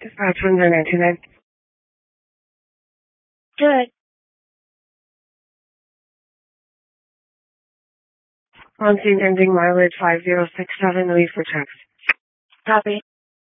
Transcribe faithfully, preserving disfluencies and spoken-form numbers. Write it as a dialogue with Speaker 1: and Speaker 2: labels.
Speaker 1: Dispatch one nine nine two nine.
Speaker 2: Good.
Speaker 1: On scene ending mileage five zero six seven, leave for text.
Speaker 2: Copy.